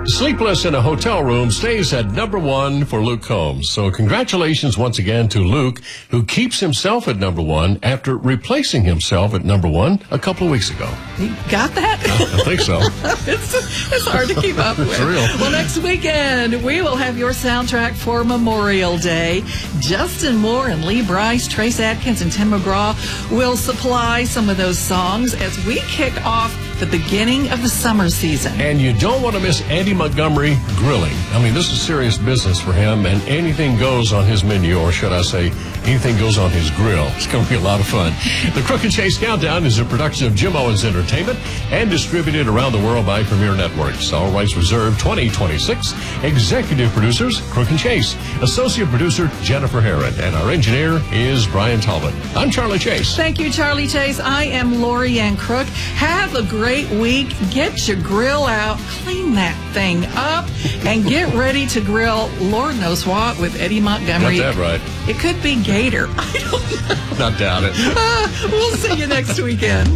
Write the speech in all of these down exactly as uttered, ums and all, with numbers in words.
Sleepless in a Hotel Room stays at number one for Luke Combs. So congratulations once again to Luke, who keeps himself at number one after replacing himself at number one a couple of weeks ago. You got that? I think so. it's, it's hard to keep up with. It's real. Well, next weekend, we will have your soundtrack for Memorial Day. Justin Moore and Lee Bryce, Trace Adkins, and Tim McGraw will supply some of those songs as we kick off the beginning of the summer season. And you don't want to miss Andy Montgomery grilling. I mean, this is serious business for him, and anything goes on his menu, or should I say, anything goes on his grill. It's going to be a lot of fun. The Crook and Chase Countdown is a production of Jim Owens Entertainment and distributed around the world by Premier Networks. All rights reserved twenty twenty-six. Executive producers, Crook and Chase. Associate producer, Jennifer Herron. And our engineer is Brian Talbot. I'm Charlie Chase. Thank you, Charlie Chase. I am Lori Ann Crook. Have a great week. Get your grill out, clean that thing up, and get ready to grill Lord knows what with Eddie Montgomery. Got that right. It could be Gator. I don't know. Not doubt it. Uh, we'll see you next weekend.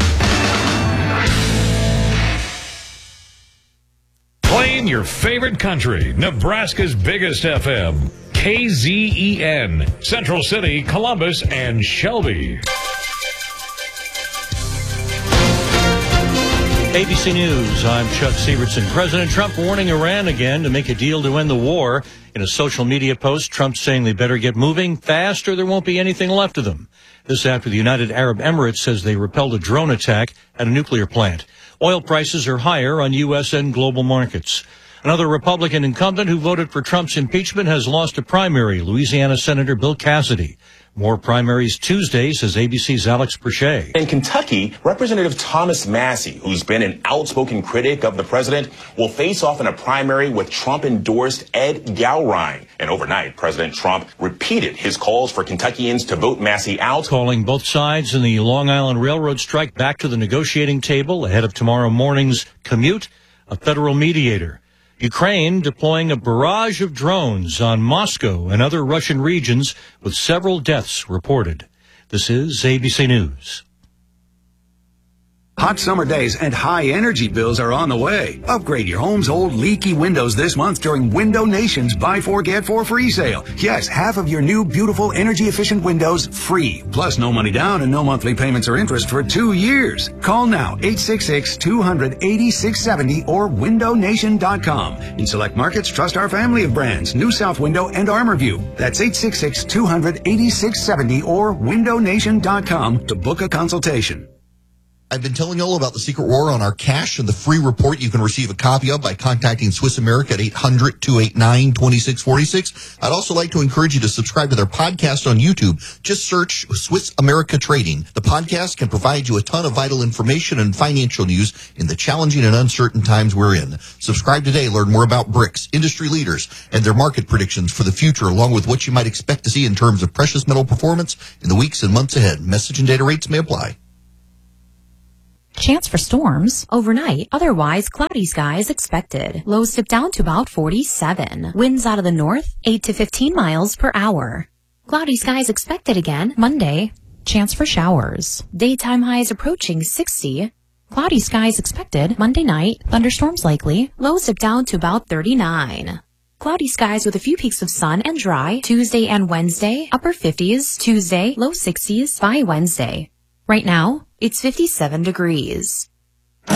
Playing your favorite country, Nebraska's biggest F M, K Z E N, Central City, Columbus, and Shelby. A B C News, I'm Chuck Sievertson. President Trump warning Iran again to make a deal to end the war. In a social media post, Trump saying they better get moving fast or there won't be anything left of them. This after the United Arab Emirates says they repelled a drone attack at a nuclear plant. Oil prices are higher on U S and global markets. Another Republican incumbent who voted for Trump's impeachment has lost a primary, Louisiana Senator Bill Cassidy. More primaries Tuesday, says A B C's Alex Perche. In Kentucky, Representative Thomas Massie, who's been an outspoken critic of the president, will face off in a primary with Trump-endorsed Ed Gowrine. And overnight, President Trump repeated his calls for Kentuckians to vote Massie out. Calling both sides in the Long Island Railroad strike back to the negotiating table ahead of tomorrow morning's commute, a federal mediator. Ukraine deploying a barrage of drones on Moscow and other Russian regions with several deaths reported. This is A B C News. Hot summer days and high energy bills are on the way. Upgrade your home's old leaky windows this month during Window Nation's Buy Four Get Four free sale. Yes, half of your new beautiful energy efficient windows free. Plus no money down and no monthly payments or interest for two years. Call now eight six six, two hundred, eighty-six seventy or window nation dot com. In select markets, trust our family of brands, New South Window and ArmorView. That's eight six six, two hundred, eighty-six seventy or window nation dot com to book a consultation. I've been telling you all about the secret war on our cash and the free report you can receive a copy of by contacting Swiss America at eight hundred, two eight nine, two six four six. I'd also like to encourage you to subscribe to their podcast on YouTube. Just search Swiss America Trading. The podcast can provide you a ton of vital information and financial news in the challenging and uncertain times we're in. Subscribe today. Learn more about BRICS, industry leaders, and their market predictions for the future, along with what you might expect to see in terms of precious metal performance in the weeks and months ahead. Message and data rates may apply. Chance for storms overnight. Otherwise, cloudy skies expected. Lows dip down to about forty-seven. Winds out of the north, eight to fifteen miles per hour. Cloudy skies expected again Monday. Chance for showers. Daytime highs approaching sixty. Cloudy skies expected Monday night. Thunderstorms likely. Lows dip down to about thirty-nine. Cloudy skies with a few peaks of sun and dry. Tuesday and Wednesday, upper fifties. Tuesday, low sixties by Wednesday. Right now, it's fifty-seven degrees.